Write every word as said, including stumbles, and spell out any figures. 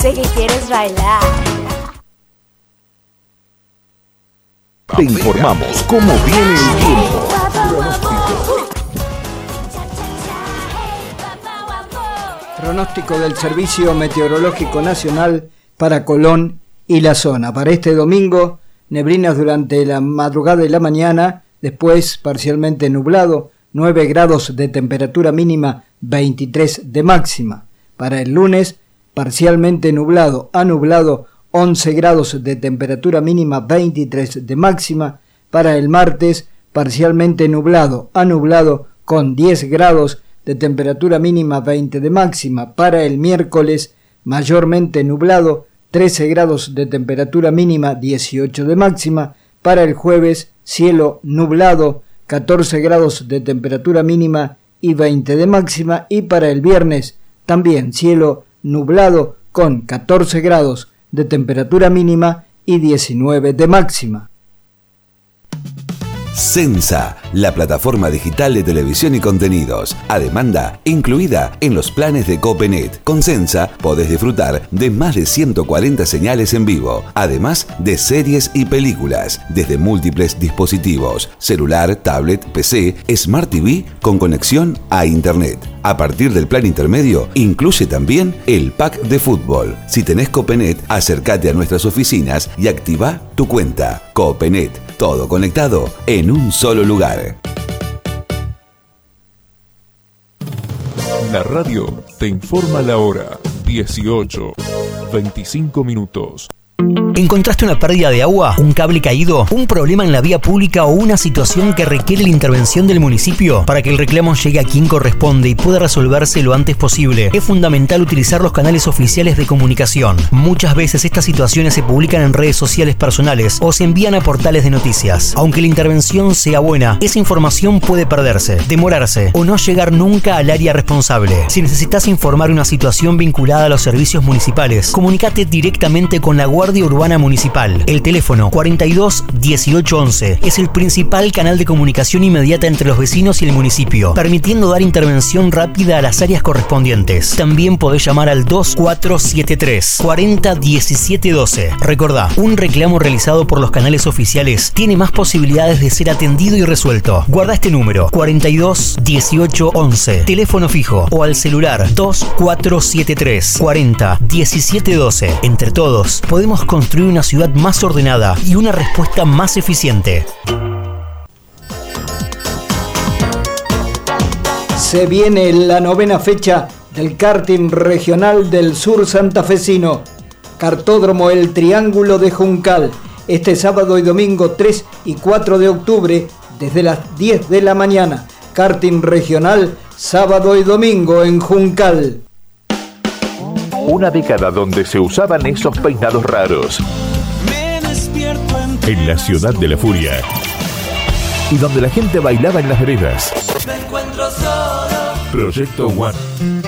sé que quieres bailar. Te informamos cómo viene el tiempo. Pronóstico del Servicio Meteorológico Nacional para Colón y la zona. Para este domingo, neblinas durante la madrugada y la mañana, después parcialmente nublado, nueve grados de temperatura mínima, veintitrés de máxima. Para el lunes, parcialmente nublado a nublado, once grados de temperatura mínima, veintitrés de máxima. Para el martes, parcialmente nublado a nublado, con diez grados de temperatura mínima, veinte de máxima. Para el miércoles, mayormente nublado, trece grados de temperatura mínima, dieciocho de máxima. Para el jueves, cielo nublado, catorce grados de temperatura mínima y veinte de máxima. Y para el viernes, también cielo nublado con catorce grados de temperatura mínima y diecinueve de máxima. Sensa, la plataforma digital de televisión y contenidos, a demanda incluida en los planes de Copenet. Con Sensa podés disfrutar de más de ciento cuarenta señales en vivo, además de series y películas, desde múltiples dispositivos, celular, tablet, P C, Smart T V con conexión a Internet. A partir del plan intermedio, incluye también el pack de fútbol. Si tenés Copenet, acércate a nuestras oficinas y activa tu cuenta. Copenet, todo conectado en un solo lugar. La radio te informa la hora, dieciocho, veinticinco minutos. ¿Encontraste una pérdida de agua, un cable caído, un problema en la vía pública o una situación que requiere la intervención del municipio? Para que el reclamo llegue a quien corresponde y pueda resolverse lo antes posible, es fundamental utilizar los canales oficiales de comunicación. Muchas veces estas situaciones se publican en redes sociales personales o se envían a portales de noticias. Aunque la intervención sea buena, esa información puede perderse, demorarse o no llegar nunca al área responsable. Si necesitas informar una situación vinculada a los servicios municipales, comunícate directamente con la Guardia Urbana Municipal. El teléfono cuarenta y dos dieciocho once es el principal canal de comunicación inmediata entre los vecinos y el municipio, permitiendo dar intervención rápida a las áreas correspondientes. También podés llamar al dos cuatro siete tres, cuarenta diecisiete doce. Recordá, un reclamo realizado por los canales oficiales tiene más posibilidades de ser atendido y resuelto. Guarda este número, cuarenta y dos dieciocho once, teléfono fijo, o al celular dos cuatro siete tres, cuarenta diecisiete doce. Entre todos, podemos construir una ciudad más ordenada y una respuesta más eficiente. Se viene la novena fecha del karting regional del sur santafesino. Kartódromo El Triángulo de Juncal. Este sábado y domingo tres y cuatro de octubre desde las diez de la mañana. Karting regional sábado y domingo en Juncal. Una década donde se usaban esos peinados raros. En la ciudad de la furia. Y donde la gente bailaba en las veredas. Proyecto One.